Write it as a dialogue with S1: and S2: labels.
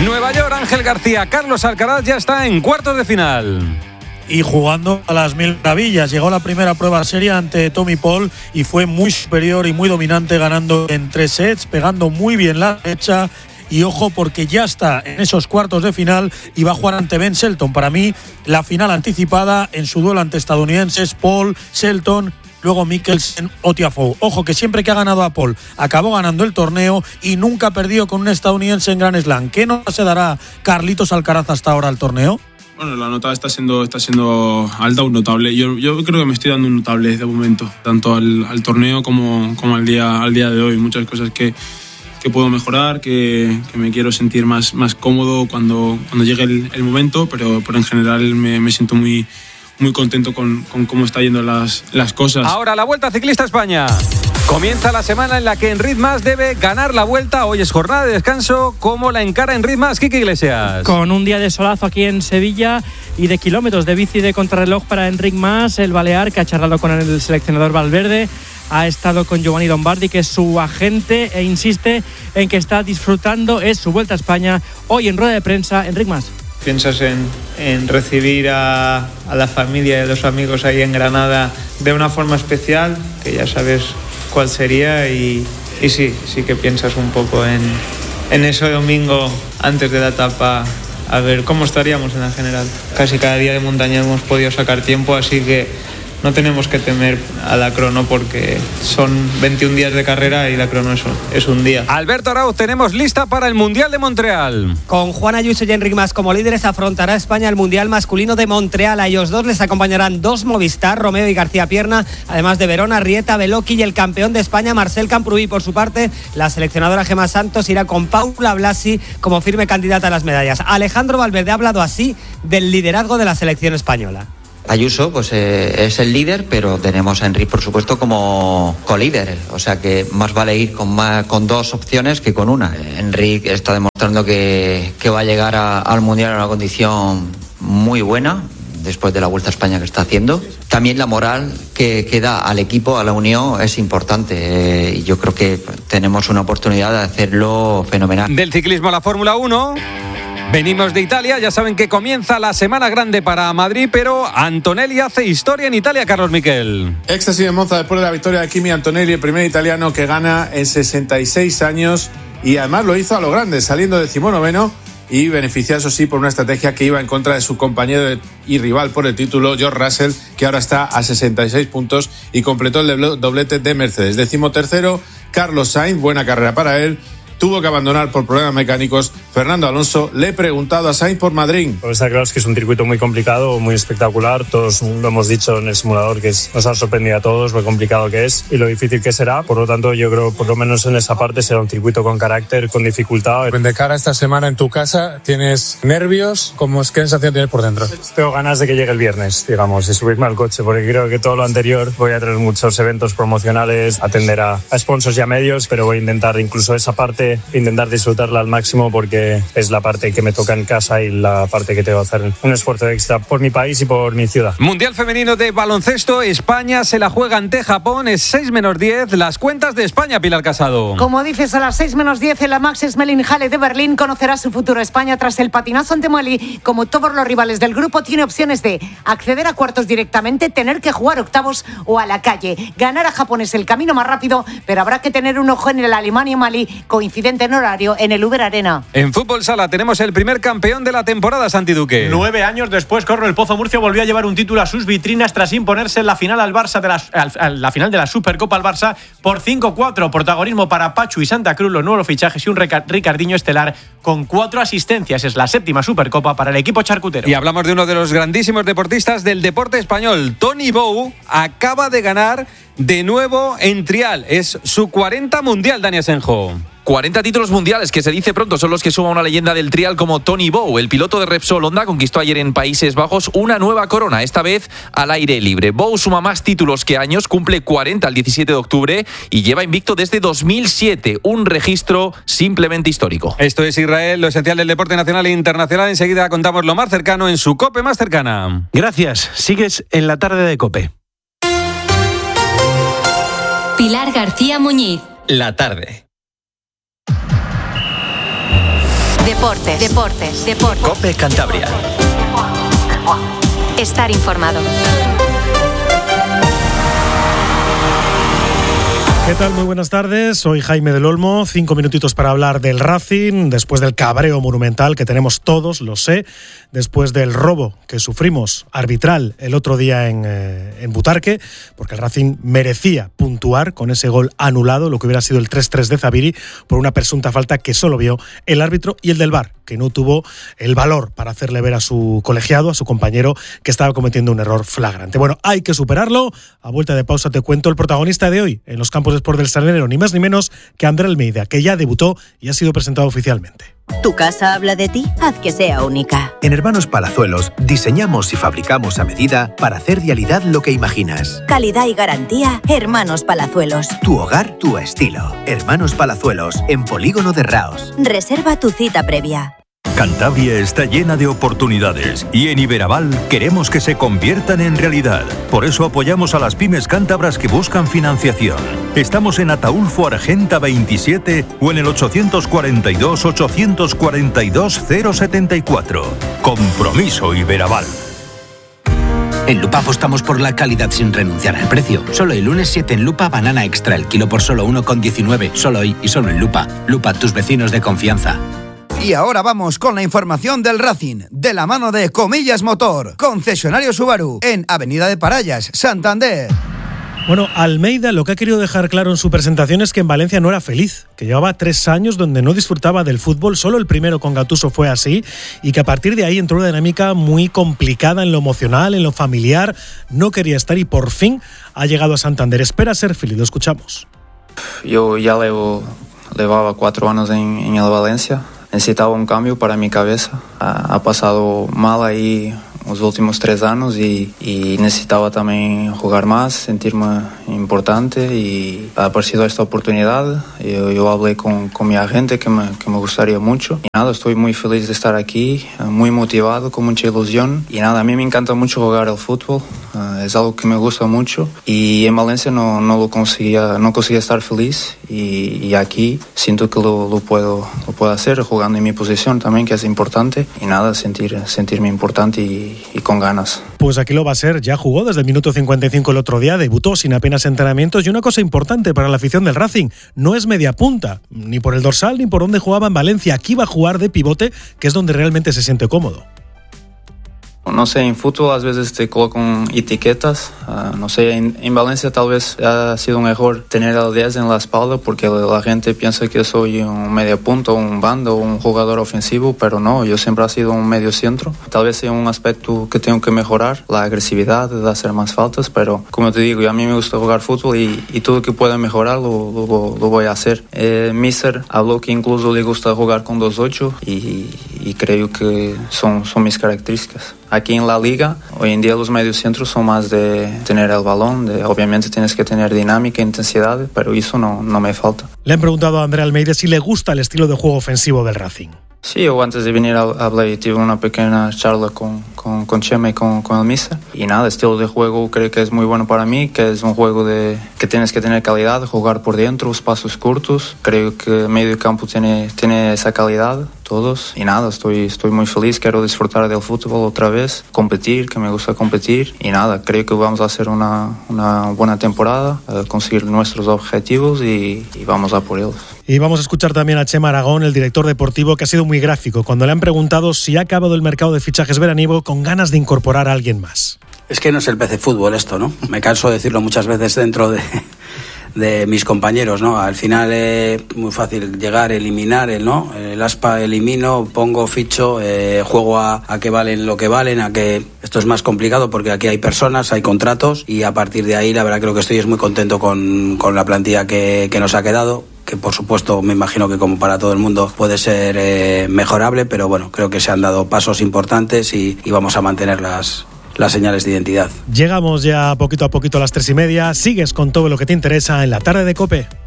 S1: Nueva York, Ángel García, Carlos Alcaraz ya está en cuartos de final.
S2: Y jugando a las mil maravillas. Llegó la primera prueba seria ante Tommy Paul y fue muy superior y muy dominante, ganando en 3 sets, pegando muy bien la derecha. Y ojo, porque ya está en esos cuartos de final y va a jugar ante Ben Shelton. Para mí, la final anticipada en su duelo ante estadounidenses, Paul, Shelton, luego Mickelsen o Tiafoe. Ojo, que siempre que ha ganado a Paul, acabó ganando el torneo y nunca ha perdido con un estadounidense en Grand Slam. ¿Qué nota se dará Carlitos Alcaraz hasta ahora al torneo?
S3: Bueno, la nota está siendo alta, un notable. Yo creo que me estoy dando un notable de momento, tanto al torneo como al día de hoy. Muchas cosas que puedo mejorar, que me quiero sentir más cómodo cuando llegue el momento, pero en general me siento muy contento con cómo está yendo las cosas.
S1: Ahora la Vuelta Ciclista España. Comienza la semana en la que Enric Mas debe ganar la Vuelta. Hoy es jornada de descanso. ¿Cómo la encara Enric Mas? Kike Iglesias.
S4: Con un día de solazo aquí en Sevilla y de kilómetros de bici de contrarreloj para Enric Mas, el balear, que ha charlado con el seleccionador Valverde. Ha estado con Giovanni Lombardi, que es su agente, e insiste en que está disfrutando. Es su Vuelta a España. Hoy en rueda de prensa, Enric Mas.
S5: ¿Piensas en recibir a la familia y a los amigos ahí en Granada de una forma especial? Que ya sabes cuál sería y sí que piensas un poco en ese domingo antes de la etapa, a ver cómo estaríamos en la general. Casi cada día de montaña hemos podido sacar tiempo, así que no tenemos que temer a la crono porque son 21 días de carrera y la crono es un día.
S1: Alberto Arauz, tenemos lista para el Mundial de Montreal.
S6: Con Juan Ayuso y Enric Mas como líderes, afrontará España el Mundial masculino de Montreal. A ellos dos les acompañarán 2 Movistar, Romeo y García Pierna, además de Verona, Rieta, Beloki y el campeón de España, Marcel Camprubí. Por su parte, la seleccionadora Gemma Santos irá con Paula Blasi como firme candidata a las medallas. Alejandro Valverde ha hablado así del liderazgo de la selección española.
S7: Ayuso pues es el líder, pero tenemos a Enric, por supuesto, como colíder, o sea que más vale ir con 2 opciones que con una. Enric está demostrando que va a llegar al Mundial en una condición muy buena después de la Vuelta a España que está haciendo. También la moral que da al equipo, a la unión, es importante, y yo creo que tenemos una oportunidad de hacerlo fenomenal.
S1: Del ciclismo a la Fórmula 1. Venimos de Italia, ya saben que comienza la semana grande para Madrid, pero Antonelli hace historia en Italia, Carlos Miquel.
S8: Éxtasis en Monza después de la victoria de Kimi Antonelli, el primer italiano que gana en 66 años, y además lo hizo a lo grande, saliendo 19º y beneficiado, eso sí, por una estrategia que iba en contra de su compañero y rival por el título, George Russell, que ahora está a 66 puntos y completó el doblete de Mercedes. 13º, Carlos Sainz, buena carrera para él. Tuvo que abandonar por problemas mecánicos. Fernando Alonso le he preguntado a Sainz por Madrid.
S9: Pues está claro, es que es un circuito muy complicado, muy espectacular. Todos lo hemos dicho en el simulador, que nos ha sorprendido a todos lo complicado que es y lo difícil que será. Por lo tanto, yo creo, por lo menos en esa parte, será un circuito con carácter, con dificultad.
S10: De cara a esta semana en tu casa, ¿tienes nervios? ¿Qué sensación tienes por dentro?
S9: Tengo ganas de que llegue el viernes, digamos, y subirme al coche, porque creo que todo lo anterior voy a tener muchos eventos promocionales, atender a sponsors y a medios, pero voy a intentar incluso esa parte, intentar disfrutarla al máximo, porque es la parte que me toca en casa y la parte que tengo que hacer un esfuerzo extra por mi país y por mi ciudad.
S1: Mundial femenino de baloncesto, España se la juega ante Japón, es 6-10, las cuentas de España, Pilar Casado.
S11: Como dices, a las 6-10 en la Max Schmeling-Halle de Berlín conocerá su futuro. España, tras el patinazo ante Mali, como todos los rivales del grupo, tiene opciones de acceder a cuartos directamente, tener que jugar octavos o a la calle. Ganar a Japón es el camino más rápido, pero habrá que tener un ojo en el Alemania-Mali, coincidente en horario en el Uber Arena.
S1: En fútbol sala tenemos el primer campeón de la temporada, Santi Duque.
S12: 9 años después, Corro, el Pozo Murcia volvió a llevar un título a sus vitrinas tras imponerse en la final al Barça la final de la Supercopa al Barça por 5-4. Protagonismo para Pachu y Santa Cruz, los nuevos fichajes y un Ricardinho estelar con 4 asistencias. Es la 7ª Supercopa para el equipo charcutero.
S1: Y hablamos de uno de los grandísimos deportistas del deporte español. Toni Bou acaba de ganar de nuevo en trial. Es su 40 mundial, Dani Asenjo.
S13: 40 títulos mundiales, que se dice pronto, son los que suma una leyenda del trial como Toni Bou. El piloto de Repsol Honda conquistó ayer en Países Bajos una nueva corona, esta vez al aire libre. Bou suma más títulos que años, cumple 40 el 17 de octubre y lleva invicto desde 2007, un registro simplemente histórico.
S1: Esto es Israel, lo esencial del deporte nacional e internacional. Enseguida contamos lo más cercano en su COPE más cercana.
S14: Gracias, sigues en la tarde de COPE.
S15: Pilar García Muñiz.
S16: La tarde.
S15: Deportes.
S14: COPE Cantabria.
S15: Estar informado.
S2: ¿Qué tal? Muy buenas tardes, soy Jaime del Olmo, 5 minutitos para hablar del Racing, después del cabreo monumental que tenemos todos, lo sé, después del robo que sufrimos arbitral el otro día en Butarque, porque el Racing merecía puntuar con ese gol anulado, lo que hubiera sido el 3-3 de Zabiri, por una presunta falta que solo vio el árbitro y el del VAR, que no tuvo el valor para hacerle ver a su colegiado, a su compañero, que estaba cometiendo un error flagrante. Bueno, hay que superarlo. A vuelta de pausa te cuento el protagonista de hoy en los campos de Sport del Salinero, ni más ni menos que André Almeida, que ya debutó y ha sido presentado oficialmente.
S16: ¿Tu casa habla de ti? Haz que sea única.
S17: En Hermanos Palazuelos diseñamos y fabricamos a medida para hacer realidad lo que imaginas.
S16: Calidad y garantía, Hermanos Palazuelos.
S17: Tu hogar, tu estilo. Hermanos Palazuelos, en Polígono de Raos.
S16: Reserva tu cita previa.
S18: Cantabria está llena de oportunidades y en Iberaval queremos que se conviertan en realidad. Por eso apoyamos a las pymes cántabras que buscan financiación. Estamos en Ataulfo Argenta 27 o en el 842-842-074. Compromiso Iberaval.
S19: En Lupa apostamos por la calidad sin renunciar al precio. Solo el lunes 7 en Lupa, banana extra, el kilo por solo 1,19. Solo hoy y solo en Lupa. Lupa, tus vecinos de confianza.
S20: Y ahora vamos con la información del Racing, de la mano de Comillas Motor, concesionario Subaru, en Avenida de Parallas, Santander.
S2: Bueno, Almeida lo que ha querido dejar claro en su presentación es que en Valencia no era feliz, que llevaba 3 años donde no disfrutaba del fútbol, solo el primero con Gattuso fue así, y que a partir de ahí entró una dinámica muy complicada en lo emocional, en lo familiar, no quería estar y por fin ha llegado a Santander. Espera ser feliz, lo escuchamos.
S21: Yo ya llevaba 4 años en el Valencia. Necesitaba un cambio para mi cabeza. Ha pasado mal ahí los últimos 3 años y necesitaba también jugar más, sentirme importante y ha aparecido esta oportunidad. Yo hablé con mi agente que me gustaría mucho. Y nada, estoy muy feliz de estar aquí, muy motivado, con mucha ilusión. Y nada, a mí me encanta mucho jugar al fútbol, es algo que me gusta mucho. Y en Valencia no conseguía estar feliz y aquí siento que lo puedo hacer jugando en mi posición también, que es importante. Y nada, sentirme importante y con ganas.
S2: Pues aquí lo va a ser, ya jugó desde el minuto 55 el otro día, debutó sin apenas entrenamientos y una cosa importante para la afición del Racing, no es media punta, ni por el dorsal ni por donde jugaba en Valencia, aquí va a jugar de pivote, que es donde realmente se siente cómodo.
S21: No sé, en fútbol a veces te colocan etiquetas. No sé, en Valencia tal vez ha sido un error tener el 10 en la espalda porque la gente piensa que soy un media punta, un bando, un jugador ofensivo, pero no, yo siempre he sido un medio centro. Tal vez sea un aspecto que tengo que mejorar, la agresividad de hacer más faltas, pero como te digo, a mí me gusta jugar fútbol y todo lo que pueda mejorar lo voy a hacer. Mister habló que incluso le gusta jugar con 2-8 y creo que son mis características. Aquí en la liga, hoy en día los mediocentros son más de tener el balón, obviamente tienes que tener dinámica, intensidad, pero eso no me falta.
S2: Le han preguntado a André Almeida si le gusta el estilo de juego ofensivo del Racing.
S21: Sí, yo antes de venir hablé, tuve una pequeña charla con Chema y con el mister. Y nada, el estilo de juego creo que es muy bueno para mí, que es un juego que tienes que tener calidad, jugar por dentro, los pasos cortos. Creo que el medio campo tiene esa calidad, todos. Y nada, estoy muy feliz, quiero disfrutar del fútbol otra vez, competir, que me gusta competir. Y nada, creo que vamos a hacer una buena temporada, conseguir nuestros objetivos y vamos a por ellos.
S2: Y vamos a escuchar también a Chema Aragón, el director deportivo, que ha sido muy gráfico cuando le han preguntado si ha acabado el mercado de fichajes veraniego con ganas de incorporar a alguien más.
S22: Es que no es el PC fútbol esto, ¿no? Me canso de decirlo muchas veces dentro de mis compañeros, ¿no? Al final es muy fácil llegar, eliminar, ¿no? El aspa elimino, pongo, ficho, juego a que valen lo que valen, a que esto es más complicado porque aquí hay personas, hay contratos y a partir de ahí la verdad creo que estoy muy contento con la plantilla que nos ha quedado, que por supuesto me imagino que como para todo el mundo puede ser mejorable, pero bueno, creo que se han dado pasos importantes y vamos a mantener las señales de identidad.
S2: Llegamos ya poquito a poquito a las 3:30. Sigues con todo lo que te interesa en la tarde de COPE.